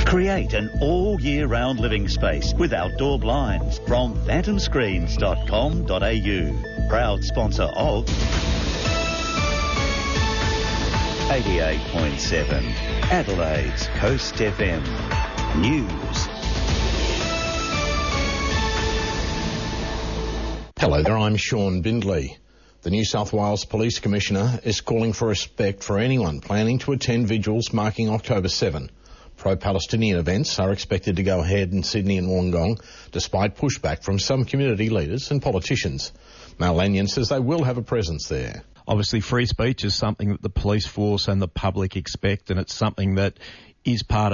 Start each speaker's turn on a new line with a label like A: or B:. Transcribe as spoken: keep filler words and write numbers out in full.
A: Create an all-year-round living space with outdoor blinds from phantom screens dot com dot a u. Proud sponsor of eighty-eight point seven, Adelaide's Coast F M. News.
B: Hello there, I'm Sean Bindley. The New South Wales Police Commissioner is calling for respect for anyone planning to attend vigils marking October seventh. Pro-Palestinian events are expected to go ahead in Sydney and Wollongong, despite pushback from some community leaders and politicians. Mal Lanyon says they will have a presence there.
C: Obviously, free speech is something that the police force and the public expect, and it's something that is part